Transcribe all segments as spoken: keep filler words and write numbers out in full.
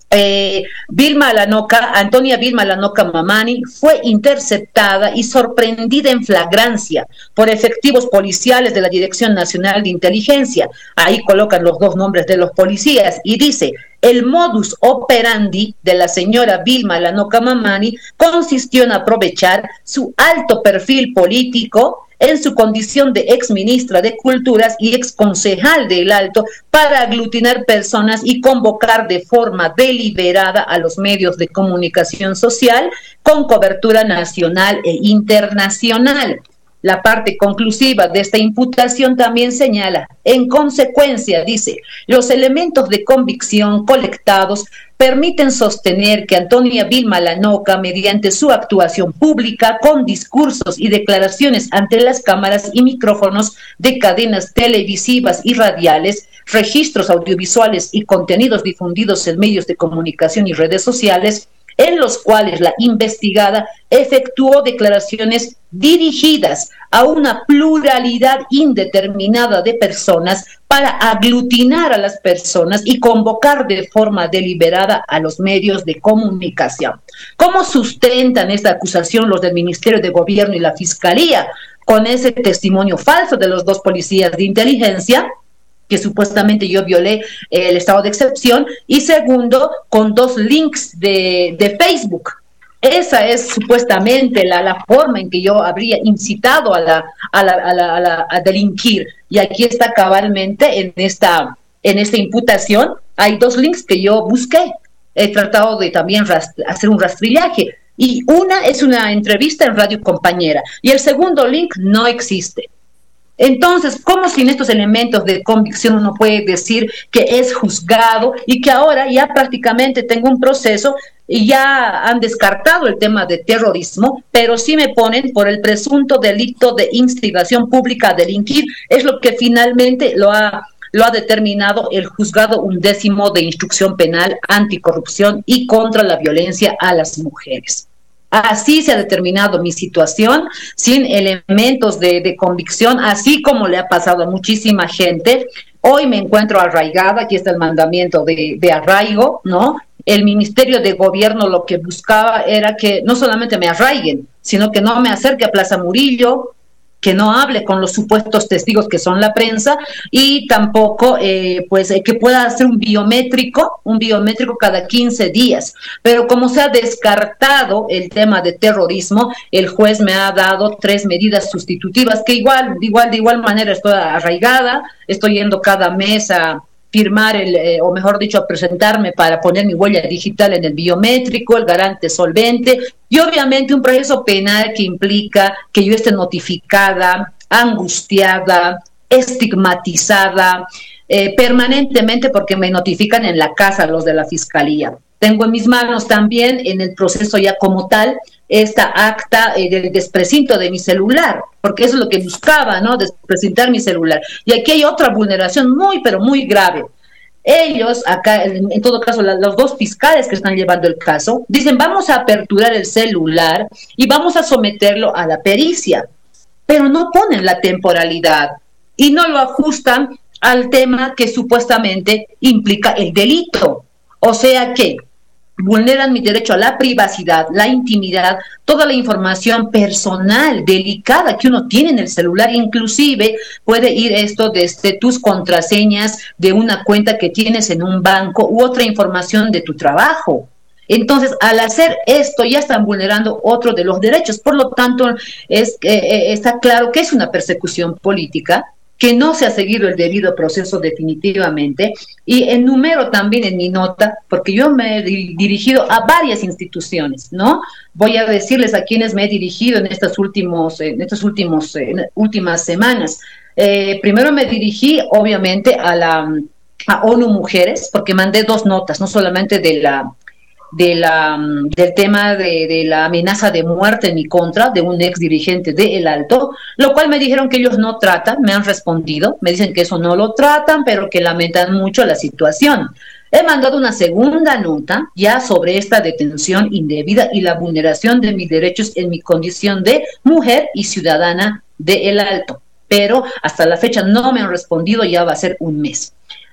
eh, Vilma Lanoca, Antonia Vilma Lanoca Mamani, fue interceptada y sorprendida en flagrancia por efectivos policiales de la Dirección Nacional de Inteligencia. Ahí colocan los dos nombres de los policías y dice: el modus operandi de la señora Vilma Lanoca Mamani consistió en aprovechar su alto perfil político en su condición de ex ministra de Culturas y ex concejal de El Alto para aglutinar personas y convocar de forma deliberada a los medios de comunicación social con cobertura nacional e internacional. La parte conclusiva de esta imputación también señala: en consecuencia, dice, los elementos de convicción colectados permiten sostener que Antonia Vilma Lanoca, mediante su actuación pública, con discursos y declaraciones ante las cámaras y micrófonos de cadenas televisivas y radiales, registros audiovisuales y contenidos difundidos en medios de comunicación y redes sociales, en los cuales la investigada efectuó declaraciones dirigidas a una pluralidad indeterminada de personas para aglutinar a las personas y convocar de forma deliberada a los medios de comunicación. ¿Cómo sustentan esta acusación los del Ministerio de Gobierno y la Fiscalía? Con ese testimonio falso de los dos policías de inteligencia, que supuestamente yo violé eh, el estado de excepción, y segundo, con dos links de, de Facebook. Esa es supuestamente la, la forma en que yo habría incitado a, la, a, la, a, la, a, la, a delinquir. Y aquí está cabalmente en esta, en esta imputación, hay dos links que yo busqué. He tratado de también rast- hacer un rastrillaje. Y una es una entrevista en Radio Compañera, y el segundo link no existe. Entonces, ¿cómo sin estos elementos de convicción uno puede decir que es juzgado y que ahora ya prácticamente tengo un proceso y ya han descartado el tema de terrorismo, pero sí me ponen por el presunto delito de instigación pública a delinquir? Es lo que finalmente lo ha, lo ha determinado el juzgado undécimo de instrucción penal anticorrupción y contra la violencia a las mujeres. Así se ha determinado mi situación, sin elementos de, de convicción, así como le ha pasado a muchísima gente. Hoy me encuentro arraigada, aquí está el mandamiento de, de arraigo, ¿no? El Ministerio de Gobierno lo que buscaba era que no solamente me arraiguen, sino que no me acerque a Plaza Murillo, que no hable con los supuestos testigos que son la prensa, y tampoco eh, pues eh, que pueda hacer un biométrico, un biométrico cada quince días. Pero como se ha descartado el tema de terrorismo, el juez me ha dado tres medidas sustitutivas que igual, igual de igual manera estoy arraigada, estoy yendo cada mes a firmar, el, eh, o mejor dicho, a presentarme para poner mi huella digital en el biométrico, el garante solvente, y obviamente un proceso penal que implica que yo esté notificada, angustiada, estigmatizada, eh, permanentemente, porque me notifican en la casa los de la Fiscalía. Tengo en mis manos también, en el proceso ya como tal, esta acta eh, del desprecinto de mi celular, porque eso es lo que buscaba, ¿no? Desprecintar mi celular. Y aquí hay otra vulneración muy, pero muy grave. Ellos, acá, en, en todo caso, la, los dos fiscales que están llevando el caso, dicen: vamos a aperturar el celular y vamos a someterlo a la pericia, pero no ponen la temporalidad y no lo ajustan al tema que supuestamente implica el delito. O sea que vulneran mi derecho a la privacidad, la intimidad, toda la información personal, delicada que uno tiene en el celular. Inclusive puede ir esto desde tus contraseñas de una cuenta que tienes en un banco u otra información de tu trabajo. Entonces, al hacer esto, ya están vulnerando otro de los derechos. Por lo tanto, es, eh, está claro que es una persecución política, que no se ha seguido el debido proceso definitivamente, y enumero también en mi nota, porque yo me he dirigido a varias instituciones, ¿no? Voy a decirles a quienes me he dirigido en estas últimos, en estas últimos, en últimas semanas. Eh, primero me dirigí, obviamente, a la a ONU Mujeres, porque mandé dos notas, no solamente de la de la, del tema de, de la amenaza de muerte en mi contra de un ex dirigente de El Alto, lo cual me dijeron que ellos no tratan, me han respondido, me dicen que eso no lo tratan, pero que lamentan mucho la situación. He mandado una segunda nota ya sobre esta detención indebida y la vulneración de mis derechos en mi condición de mujer y ciudadana de El Alto, pero hasta la fecha no me han respondido, ya va a ser un mes.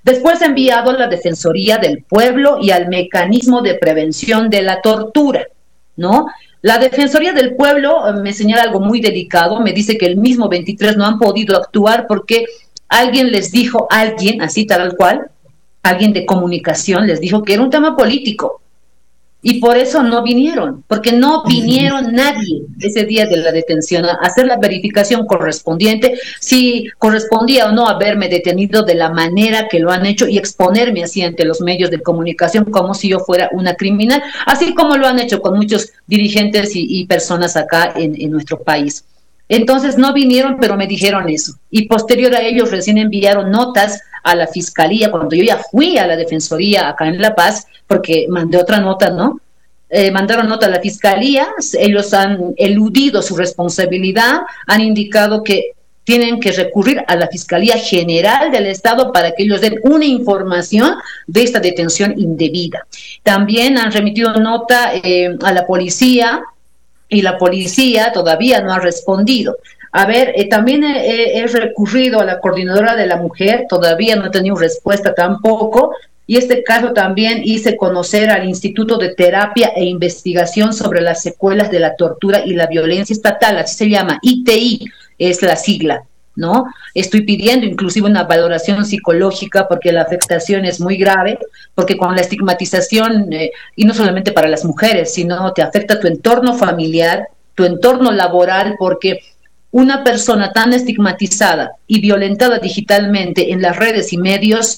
Después enviado a la Defensoría del Pueblo y al Mecanismo de Prevención de la Tortura, ¿no? La Defensoría del Pueblo eh, me señala algo muy delicado, me dice que el mismo veintitrés no han podido actuar porque alguien les dijo, alguien, así tal cual, alguien de comunicación les dijo que era un tema político y por eso no vinieron, porque no vinieron nadie ese día de la detención a hacer la verificación correspondiente, si correspondía o no haberme detenido de la manera que lo han hecho y exponerme así ante los medios de comunicación como si yo fuera una criminal, así como lo han hecho con muchos dirigentes y, y personas acá en, en nuestro país. Entonces no vinieron, pero me dijeron eso. Y posterior a ellos recién enviaron notas a la fiscalía, cuando yo ya fui a la defensoría acá en La Paz, porque mandé otra nota, ¿no? Eh, mandaron nota a la fiscalía, ellos han eludido su responsabilidad, han indicado que tienen que recurrir a la Fiscalía General del Estado para que ellos den una información de esta detención indebida. También han remitido nota eh, a la policía, y la policía todavía no ha respondido. A ver, eh, también he, he recurrido a la coordinadora de la mujer, todavía no he tenido respuesta tampoco, y este caso también hice conocer al Instituto de Terapia e Investigación sobre las Secuelas de la Tortura y la Violencia Estatal, así se llama, I T I es la sigla, ¿no? Estoy pidiendo inclusive una valoración psicológica porque la afectación es muy grave, porque con la estigmatización, eh, y no solamente para las mujeres, sino te afecta tu entorno familiar, tu entorno laboral, porque una persona tan estigmatizada y violentada digitalmente en las redes y medios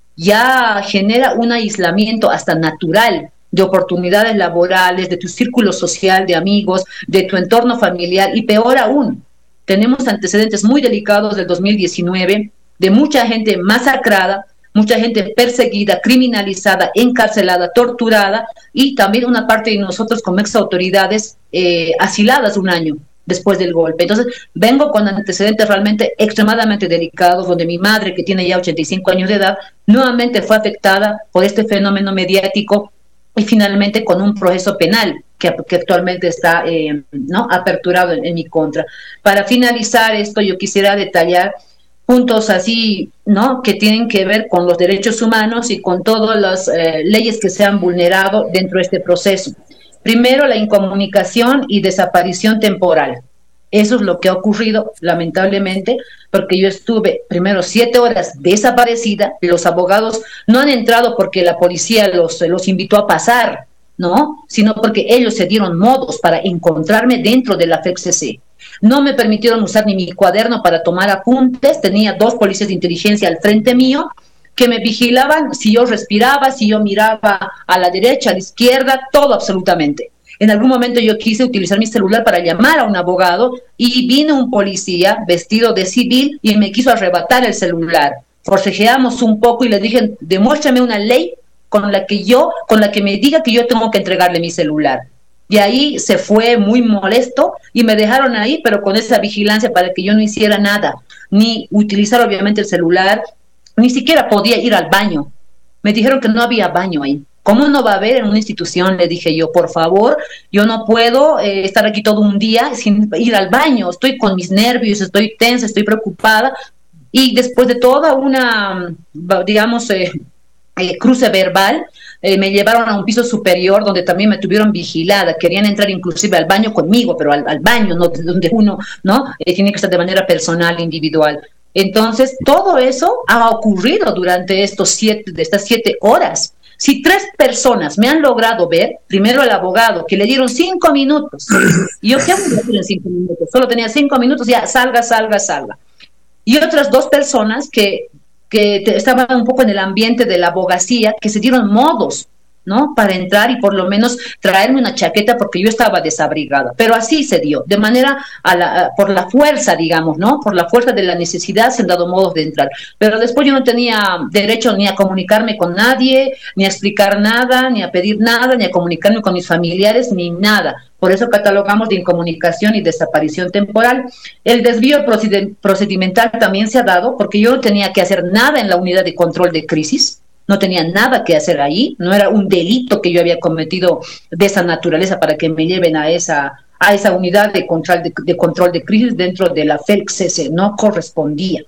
ya genera un aislamiento hasta natural de oportunidades laborales, de tu círculo social, de amigos, de tu entorno familiar, y peor aún, tenemos antecedentes muy delicados del dos mil diecinueve, de mucha gente masacrada, mucha gente perseguida, criminalizada, encarcelada, torturada, y también una parte de nosotros como ex autoridades eh, asiladas un año después del golpe. Entonces, vengo con antecedentes realmente extremadamente delicados, donde mi madre, que tiene ya ochenta y cinco años de edad, nuevamente fue afectada por este fenómeno mediático y finalmente con un proceso penal que, que actualmente está eh, ¿no? aperturado en, en mi contra. Para finalizar esto, yo quisiera detallar puntos así, ¿no? que tienen que ver con los derechos humanos y con todas las eh, leyes que se han vulnerado dentro de este proceso. Primero, la incomunicación y desaparición temporal. Eso es lo que ha ocurrido, lamentablemente, porque yo estuve primero siete horas desaparecida, los abogados no han entrado porque la policía los, los invitó a pasar, ¿no? Sino porque ellos se dieron modos para encontrarme dentro de la F E C C. No me permitieron usar ni mi cuaderno para tomar apuntes, tenía dos policías de inteligencia al frente mío, que me vigilaban si yo respiraba, si yo miraba a la derecha, a la izquierda, todo absolutamente. En algún momento yo quise utilizar mi celular para llamar a un abogado y vino un policía vestido de civil y me quiso arrebatar el celular. Forcejeamos un poco y le dije, demuéstrame una ley con la que yo, con la que me diga que yo tengo que entregarle mi celular. Y ahí se fue muy molesto y me dejaron ahí, pero con esa vigilancia para que yo no hiciera nada, ni utilizar obviamente el celular, ni siquiera podía ir al baño. Me dijeron que no había baño ahí. ¿Cómo no va a haber en una institución? Le dije yo, por favor, yo no puedo eh, estar aquí todo un día sin ir al baño. Estoy con mis nervios, estoy tensa, estoy preocupada. Y después de toda una, digamos, eh, eh, cruce verbal, eh, me llevaron a un piso superior donde también me tuvieron vigilada. Querían entrar inclusive al baño conmigo, pero al, al baño, ¿no? Donde uno no eh, tiene que estar de manera personal, individual. Entonces, todo eso ha ocurrido durante estos siete, de estas siete horas. Si tres personas me han logrado ver, primero el abogado, que le dieron cinco minutos, y yo, ¿qué hago en cinco minutos? Solo tenía cinco minutos, ya, salga, salga, salga. Y otras dos personas que, que estaban un poco en el ambiente de la abogacía, que se dieron modos, ¿no? Para entrar y por lo menos traerme una chaqueta porque yo estaba desabrigada. Pero así se dio, de manera a la, a, por la fuerza, digamos, ¿no? Por la fuerza de la necesidad se han dado modos de entrar. Pero después yo no tenía derecho ni a comunicarme con nadie, ni a explicar nada, ni a pedir nada, ni a comunicarme con mis familiares, ni nada. Por eso catalogamos de incomunicación y desaparición temporal. El desvío procedimental también se ha dado porque yo no tenía que hacer nada en la unidad de control de crisis. No tenía nada que hacer ahí, no era un delito que yo había cometido de esa naturaleza para que me lleven a esa, a esa unidad de control de, de control de crisis dentro de la F E C C, no correspondía.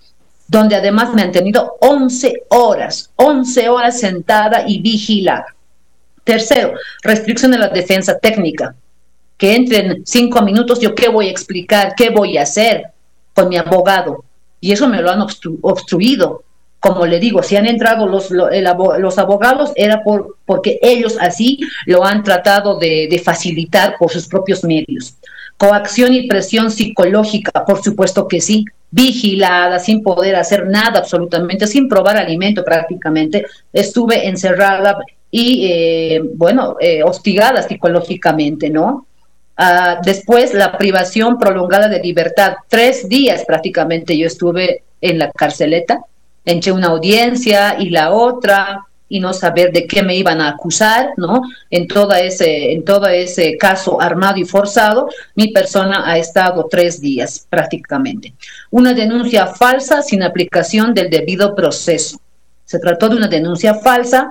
donde además me han tenido once horas, once horas sentada y vigilada. Tercero, restricción de la defensa técnica, que entren cinco minutos, yo qué voy a explicar, qué voy a hacer con mi abogado, y eso me lo han obstru obstruido. Como le digo, si han entrado los, los, el, los abogados era por, porque ellos así lo han tratado de, de facilitar por sus propios medios. Coacción y presión psicológica, por supuesto que sí, vigilada, sin poder hacer nada absolutamente, sin probar alimento prácticamente, estuve encerrada y, eh, bueno, eh, hostigada psicológicamente, ¿no? Uh, después, la privación prolongada de libertad, tres días prácticamente yo estuve en la carceleta, entre una audiencia y la otra, y no saber de qué me iban a acusar, ¿no? En todo ese, en todo ese caso armado y forzado, mi persona ha estado tres días prácticamente. Una denuncia falsa sin aplicación del debido proceso. Se trató de una denuncia falsa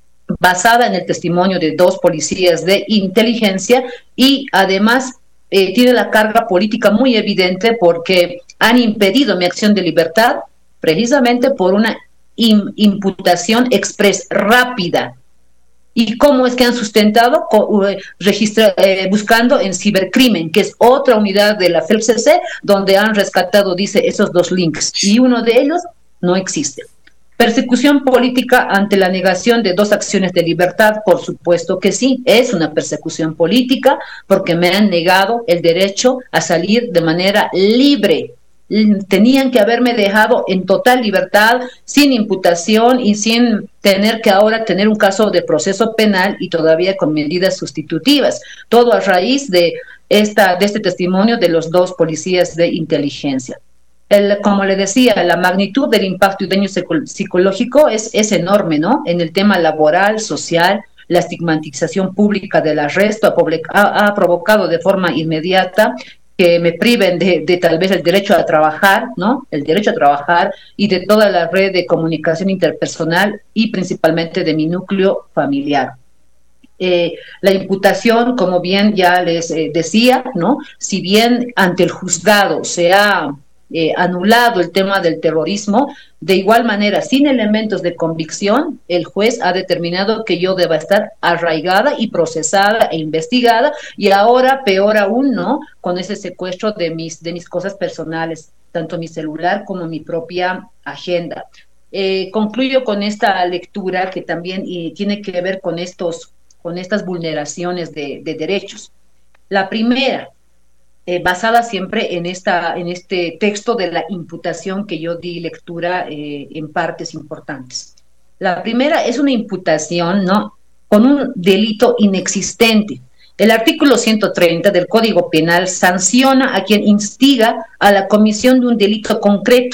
basada en el testimonio de dos policías de inteligencia y además eh, tiene la carga política muy evidente porque han impedido mi acción de libertad precisamente por una im imputación express rápida. ¿Y cómo es que han sustentado? Registra, eh, buscando en cibercrimen, que es otra unidad de la F E L C C, donde han rescatado, dice, esos dos links, y uno de ellos no existe. Persecución política ante la negación de dos acciones de libertad, por supuesto que sí, es una persecución política, porque me han negado el derecho a salir de manera libre. Tenían que haberme dejado en total libertad, sin imputación y sin tener que ahora tener un caso de proceso penal y todavía con medidas sustitutivas. Todo a raíz de, esta, de este testimonio de los dos policías de inteligencia. El, como le decía, la magnitud del impacto y daño psicológico es, es enorme, ¿no? En el tema laboral, social, la estigmatización pública del arresto ha, ha, ha provocado de forma inmediata que me priven de, de tal vez el derecho a trabajar, ¿no? El derecho a trabajar y de toda la red de comunicación interpersonal y principalmente de mi núcleo familiar. Eh, la imputación, como bien ya les eh, decía, ¿no? Si bien ante el juzgado se ha eh, anulado el tema del terrorismo, de igual manera, sin elementos de convicción, el juez ha determinado que yo deba estar arraigada y procesada e investigada, y ahora, peor aún, ¿no? Con ese secuestro de mis, de mis cosas personales, tanto mi celular como mi propia agenda. Eh, concluyo con esta lectura que también y, tiene que ver con, estos, con estas vulneraciones de, de derechos. La primera, Eh, basada siempre en, esta, en este texto de la imputación que yo di lectura eh, en partes importantes. La primera es una imputación, ¿no?, con un delito inexistente. El artículo ciento treinta del Código Penal sanciona a quien instiga a la comisión de un delito concreto.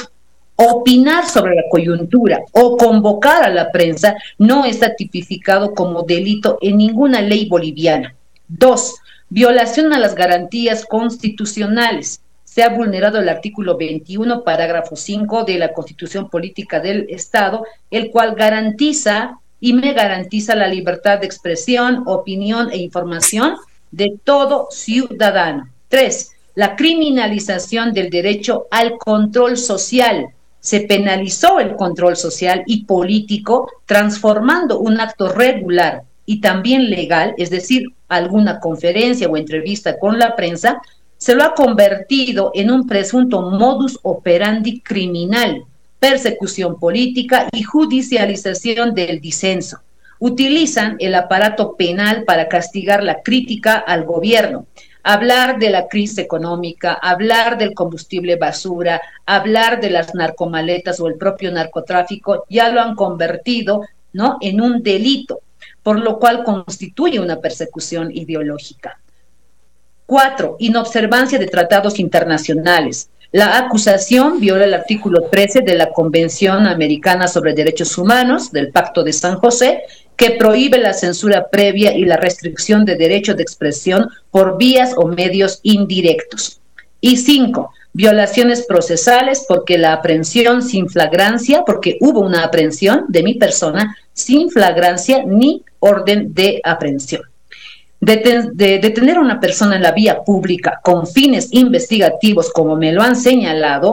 Opinar sobre la coyuntura o convocar a la prensa no está tipificado como delito en ninguna ley boliviana. Dos, violación a las garantías constitucionales. Se ha vulnerado el artículo veintiuno, parágrafo cinco de la Constitución Política del Estado, el cual garantiza y me garantiza la libertad de expresión, opinión e información de todo ciudadano. Tres, la criminalización del derecho al control social. Se penalizó el control social y político, transformando un acto regular y también legal, es decir, alguna conferencia o entrevista con la prensa, se lo ha convertido en un presunto modus operandi criminal, persecución política y judicialización del disenso. Utilizan el aparato penal para castigar la crítica al gobierno, hablar de la crisis económica, hablar del combustible basura, hablar de las narcomaletas o el propio narcotráfico, ya lo han convertido, ¿no?, en un delito, por lo cual constituye una persecución ideológica. Cuatro, inobservancia de tratados internacionales. La acusación viola el artículo trece de la Convención Americana sobre Derechos Humanos, del Pacto de San José, que prohíbe la censura previa y la restricción de derechos de expresión por vías o medios indirectos. Y cinco, violaciones procesales porque la aprehensión sin flagrancia, porque hubo una aprehensión de mi persona sin flagrancia ni orden de aprehensión. Deten, de detener a una persona en la vía pública con fines investigativos, como me lo han señalado,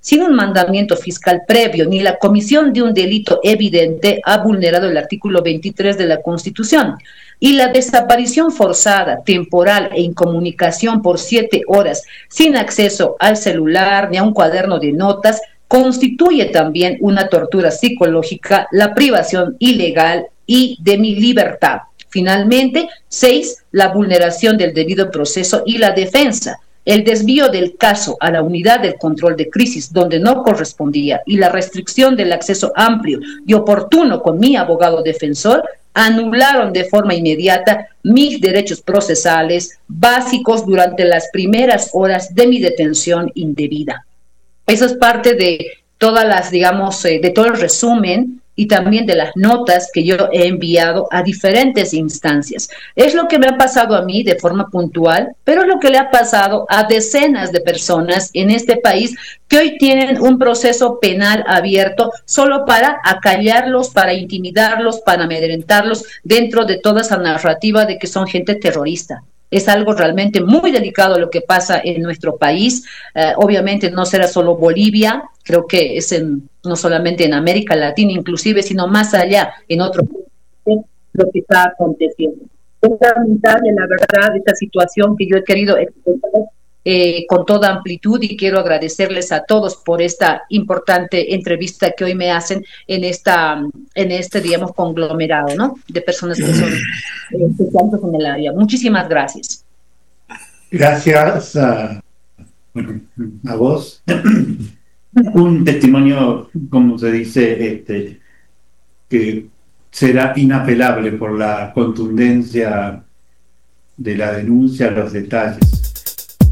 sin un mandamiento fiscal previo ni la comisión de un delito evidente, ha vulnerado el artículo veintitrés de la Constitución. Y la desaparición forzada, temporal e incomunicación por siete horas sin acceso al celular ni a un cuaderno de notas constituye también una tortura psicológica, la privación ilegal y de mi libertad. Finalmente, seis, la vulneración del debido proceso y la defensa, el desvío del caso a la unidad del control de crisis donde no correspondía y la restricción del acceso amplio y oportuno con mi abogado defensor anularon de forma inmediata mis derechos procesales básicos durante las primeras horas de mi detención indebida. Eso es parte de todas las, digamos, eh, de todo el resumen y también de las notas que yo he enviado a diferentes instancias. Es lo que me ha pasado a mí de forma puntual, pero es lo que le ha pasado a decenas de personas en este país que hoy tienen un proceso penal abierto solo para acallarlos, para intimidarlos, para amedrentarlos dentro de toda esa narrativa de que son gente terrorista. Es algo realmente muy delicado lo que pasa en nuestro país. Eh, obviamente no será solo Bolivia, creo que es en, no solamente en América Latina inclusive, sino más allá, en otro país, lo que está aconteciendo. Es lamentable, la verdad, esta situación que yo he querido expresar eh, con toda amplitud y quiero agradecerles a todos por esta importante entrevista que hoy me hacen en esta, en este, digamos, conglomerado, ¿no? De personas que son eh, especialistas en el área. Muchísimas gracias. Gracias a, bueno, a vos. Un testimonio, como se dice, este, que será inapelable por la contundencia de la denuncia, los detalles.